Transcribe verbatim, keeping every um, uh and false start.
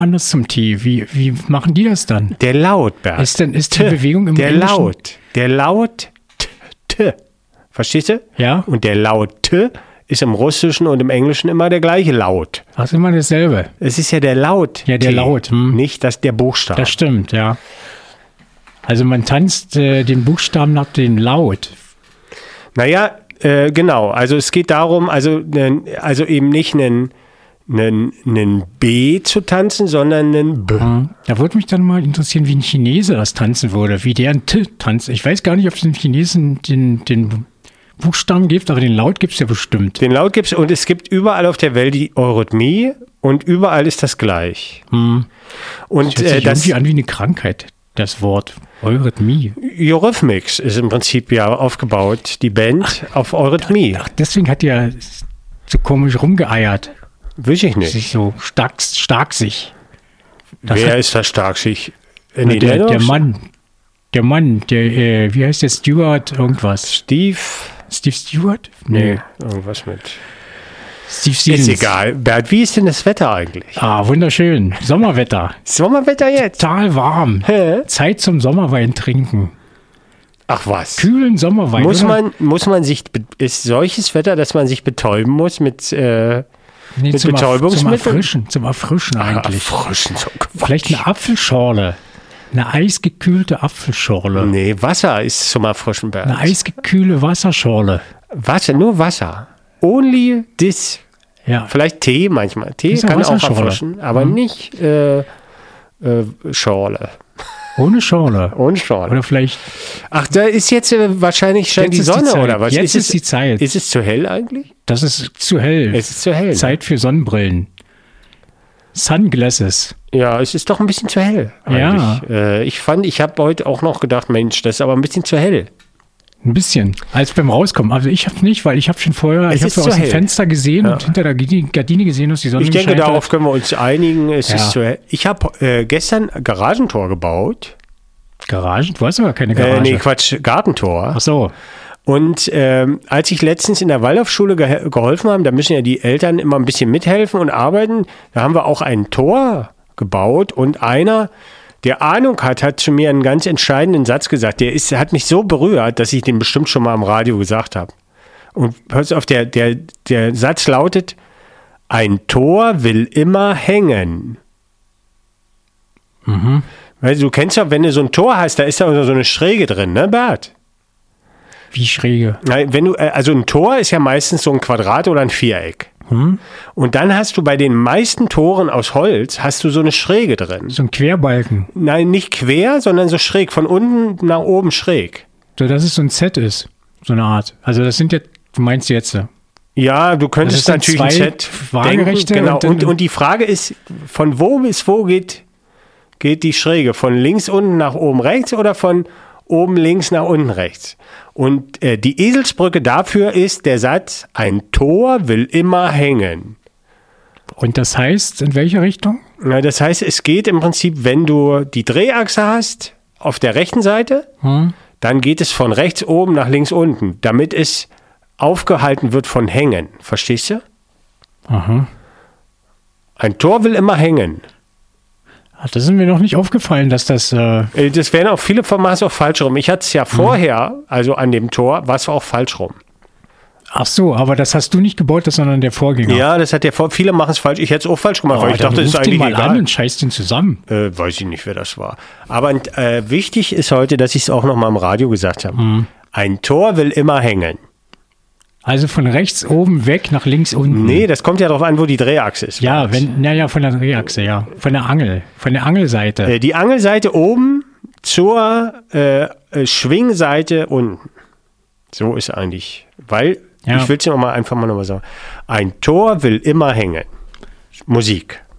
anders zum T. Wie, wie machen die das dann? Der Laut, Bert. Ist, denn, ist die T. Bewegung im Der Englischen? Laut. Der Laut T. T. Verstehst du? Ja. Und der Laut T ist im Russischen und im Englischen immer der gleiche Laut. Ach, ist immer dasselbe. Es ist ja der Laut. Ja, der T, Laut. Hm. Nicht das, der Buchstabe. Das stimmt, ja. Also man tanzt äh, den Buchstaben nach dem Laut. Naja, äh, genau. Also es geht darum, also, nen, also eben nicht einen, einen, einen B zu tanzen, sondern einen B. Hm. Da würde mich dann mal interessieren, wie ein Chinese das tanzen würde, wie der ein T tanzt. Ich weiß gar nicht, ob es den Chinesen den, den Buchstaben gibt, aber den Laut gibt es ja bestimmt. Den Laut gibt es und es gibt überall auf der Welt die Eurythmie und überall ist das gleich. Hm. Und Das hört sich äh, das irgendwie an wie eine Krankheit, das Wort Eurythmie. Eurythmics ist im Prinzip ja aufgebaut, die Band auf Eurythmie. Ach, deswegen hat die ja so komisch rumgeeiert. Weiß ich nicht. Sich so stark, stark sich. Das Wer hat, ist da stark sich? In na, den der, der Lennox? Mann. Der Mann, der, äh, wie heißt der, Stewart irgendwas? Steve? Steve Stewart? Nee, irgendwas mit. Steve Ist Stevens. egal. Bert, wie ist denn das Wetter eigentlich? Ah, wunderschön. Sommerwetter. Sommerwetter jetzt? Total warm. Hä? Zeit zum Sommerwein trinken. Ach was. Kühlen Sommerwein. Muss oder? man, muss man sich, be- ist solches Wetter, dass man sich betäuben muss mit, äh, Nee, mit zum, Erf- zum Betäubungsmitteln? Erfrischen, zum Erfrischen eigentlich. Erfrischen, so Quatsch. Vielleicht eine Apfelschorle. Eine eisgekühlte Apfelschorle. Nee, Wasser ist zum Erfrischen, Bert. Eine eisgekühlte Wasserschorle. Wasser, nur Wasser. Only this. Ja. Vielleicht Tee manchmal. Tee Ist ja kann auch Wasserschorle. erfrischen, aber Mhm. nicht äh, äh, Schorle. Ohne Schorle. Ohne Schorle. Oder vielleicht. Ach, da ist jetzt äh, wahrscheinlich schon Jetzt die ist die Sonne, Zeit. oder was? Jetzt ist ist die Zeit. Ist es zu hell eigentlich? Das ist zu hell. Es ist zu hell. Zeit für Sonnenbrillen. Sunglasses. Ja, es ist doch ein bisschen zu hell. Ja. Eigentlich. Äh, ich fand, ich habe heute auch noch gedacht, Mensch, das ist aber ein bisschen zu hell. Ein bisschen. Als beim Rauskommen. Also ich habe nicht, weil ich habe schon vorher, Es ich habe ist so zu aus dem hell. Fenster gesehen Ja. und hinter der Gardine Gardine gesehen, dass die Sonne Ich denke, gescheint darauf hat. können wir uns einigen. Es Ja. ist zu hell. Ich habe äh, gestern ein Garagentor gebaut. Garagen? Du hast aber keine Äh, Garage. nee, Quatsch, Gartentor. Ach so. Und ähm, als ich letztens in der Waldorfschule ge geholfen habe, da müssen ja die Eltern immer ein bisschen mithelfen und arbeiten, da haben wir auch ein Tor gebaut und einer, der Ahnung hat, hat zu mir einen ganz entscheidenden Satz gesagt. Der ist, hat mich so berührt, dass ich den bestimmt schon mal am Radio gesagt habe. Und hörst auf, der, der, der Satz lautet, ein Tor will immer hängen. Mhm. Weil du kennst ja, wenn du so ein Tor hast, da ist da so eine Schräge drin, ne, Bert? Wie schräge. Nein, wenn du, äh, also ein Tor ist ja meistens so ein Quadrat oder ein Viereck. Hm? Und dann hast du bei den meisten Toren aus Holz, hast du so eine Schräge drin. So ein Querbalken. Nein, nicht quer, sondern so schräg, von unten nach oben schräg. So, dass es so ein Set ist. So eine Art. Also das sind ja, du meinst jetzt. Ja, du könntest Also es sind natürlich ein zwei Set waagerechte denken, genau. und dann- Und, und die Frage ist, von wo bis wo geht, geht die Schräge? Von links unten nach oben rechts oder von oben links nach unten rechts? Und äh, die Eselsbrücke dafür ist der Satz, ein Tor will immer hängen. Und das heißt, in welche Richtung? Na, das heißt, es geht im Prinzip, wenn du die Drehachse hast auf der rechten Seite, Hm? dann geht es von rechts oben nach links unten, damit es aufgehalten wird von Hängen. Verstehst du? Aha. Ein Tor will immer hängen. Ach, das ist mir noch nicht aufgefallen, dass das. Äh, Äh, Das werden auch viele von Maß auch falsch rum. Ich hatte es ja vorher, also an dem Tor, war es auch falsch rum. ach so, aber das hast du nicht gebaut, das, sondern der Vorgänger. Ja, das hat ja vor, viele machen es falsch. Ich hätte es auch falsch gemacht, Oh, weil ich dann dachte, das ist ruf den eigentlich mal an egal. und scheiß den zusammen. Äh, weiß ich nicht, wer das war. Aber äh, wichtig ist heute, dass ich es auch noch mal im Radio gesagt habe. Mhm. Ein Tor will immer hängen. Also von rechts oben weg nach links unten. Nee, das kommt ja darauf an, wo die Drehachse ist. Ja, wenn, naja, von der Drehachse, ja. Von der Angel, von der Angelseite. Äh, die Angelseite oben zur äh, äh, Schwingseite unten. So ist eigentlich. Weil, Ja. ich will es dir noch mal einfach mal noch mal sagen. Ein Tor will immer hängen. Musik.